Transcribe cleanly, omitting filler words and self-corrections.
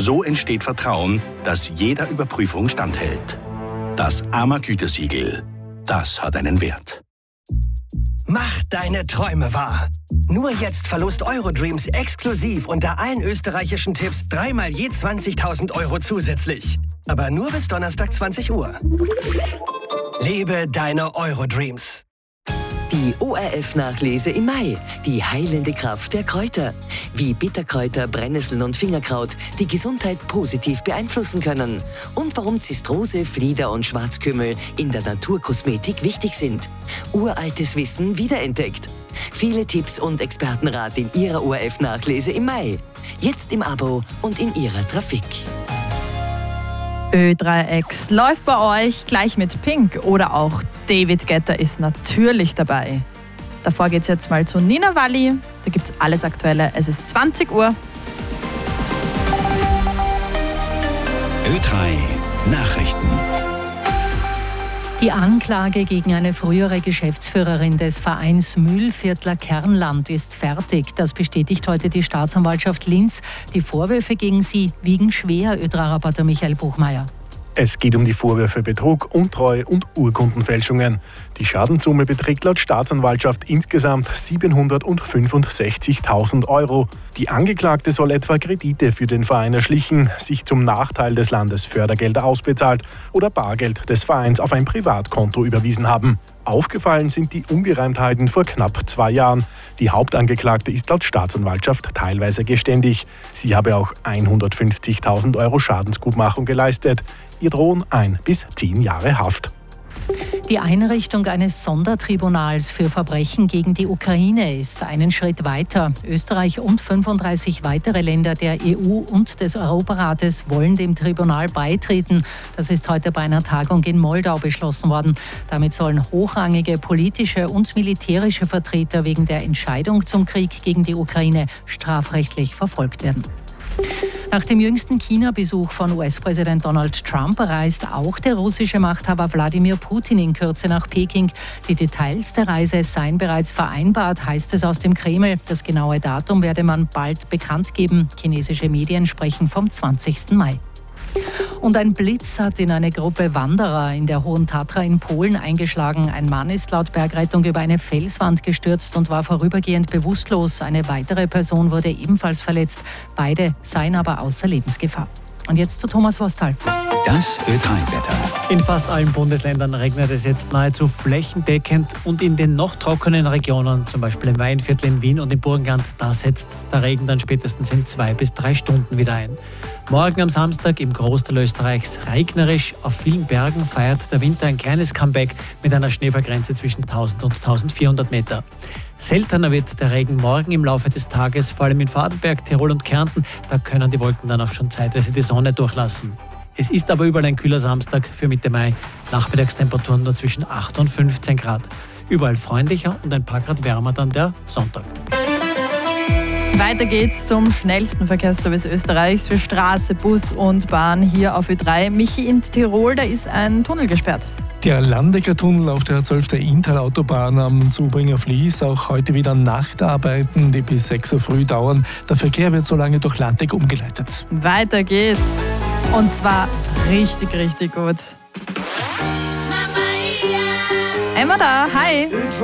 So entsteht Vertrauen, das jeder Überprüfung standhält. Das AMA-Gütesiegel, das hat einen Wert. Mach deine Träume wahr. Nur jetzt Verlust Eurodreams exklusiv unter allen österreichischen Tipps 3-mal je 20.000 € zusätzlich. Aber nur bis Donnerstag 20 Uhr. Lebe deine Eurodreams. Die ORF-Nachlese im Mai. Die heilende Kraft der Kräuter. Wie Bitterkräuter, Brennnesseln und Fingerkraut die Gesundheit positiv beeinflussen können. Und warum Zistrose, Flieder und Schwarzkümmel in der Naturkosmetik wichtig sind. Uraltes Wissen wiederentdeckt. Viele Tipps und Expertenrat in Ihrer ORF-Nachlese im Mai. Jetzt im Abo und in Ihrer Trafik. Ö3X läuft bei euch gleich mit Pink oder auch David Guetta ist natürlich dabei. Davor geht's jetzt mal zu Nina Walli. Da gibt's alles Aktuelle. Es ist 20 Uhr. Ö3 Nachrichten. Die Anklage gegen eine frühere Geschäftsführerin des Vereins Mühlviertler Kernland ist fertig. Das bestätigt heute die Staatsanwaltschaft Linz. Die Vorwürfe gegen sie wiegen schwer, Ö3-Reporter Michael Buchmeier. Es geht um die Vorwürfe Betrug, Untreue und Urkundenfälschungen. Die Schadenssumme beträgt laut Staatsanwaltschaft insgesamt 765.000 €. Die Angeklagte soll etwa Kredite für den Verein erschlichen, sich zum Nachteil des Landes Fördergelder ausbezahlt oder Bargeld des Vereins auf ein Privatkonto überwiesen haben. Aufgefallen sind die Ungereimtheiten vor knapp 2 Jahren. Die Hauptangeklagte ist laut Staatsanwaltschaft teilweise geständig. Sie habe auch 150.000 € Schadensgutmachung geleistet. Ihr drohen 1 bis 10 Jahre Haft. Die Einrichtung eines Sondertribunals für Verbrechen gegen die Ukraine ist einen Schritt weiter. Österreich und 35 weitere Länder der EU und des Europarates wollen dem Tribunal beitreten. Das ist heute bei einer Tagung in Moldau beschlossen worden. Damit sollen hochrangige politische und militärische Vertreter wegen der Entscheidung zum Krieg gegen die Ukraine strafrechtlich verfolgt werden. Nach dem jüngsten China-Besuch von US-Präsident Donald Trump reist auch der russische Machthaber Wladimir Putin in Kürze nach Peking. Die Details der Reise seien bereits vereinbart, heißt es aus dem Kreml. Das genaue Datum werde man bald bekannt geben. Chinesische Medien sprechen vom 20. Mai. Und ein Blitz hat in eine Gruppe Wanderer in der Hohen Tatra in Polen eingeschlagen. Ein Mann ist laut Bergrettung über eine Felswand gestürzt und war vorübergehend bewusstlos. Eine weitere Person wurde ebenfalls verletzt. Beide seien aber außer Lebensgefahr. Und jetzt zu Thomas Wostal. Das Ö3-Wetter. In fast allen Bundesländern regnet es jetzt nahezu flächendeckend und in den noch trockenen Regionen, zum Beispiel im Weinviertel in Wien und im Burgenland, da setzt der Regen dann spätestens in 2 bis 3 Stunden wieder ein. Morgen am Samstag im Großteil Österreichs regnerisch. Auf vielen Bergen feiert der Winter ein kleines Comeback mit einer Schneefallgrenze zwischen 1000 und 1400 Meter. Seltener wird der Regen morgen im Laufe des Tages, vor allem in Vorarlberg, Tirol und Kärnten. Da können die Wolken dann auch schon zeitweise die Sonne durchlassen. Es ist aber überall ein kühler Samstag für Mitte Mai. Nachmittagstemperaturen nur zwischen 8 und 15 Grad. Überall freundlicher und ein paar Grad wärmer dann der Sonntag. Weiter geht's zum schnellsten Verkehrsservice Österreichs für Straße, Bus und Bahn hier auf Ö3. Michi, in Tirol, da ist ein Tunnel gesperrt. Der Landecker-Tunnel auf der 12. Inntal-Autobahn am Zubringer Fließ, auch heute wieder Nachtarbeiten, die bis 6 Uhr früh dauern. Der Verkehr wird so lange durch Landeck umgeleitet. Weiter geht's. Und zwar richtig, richtig gut. Emma da, hi.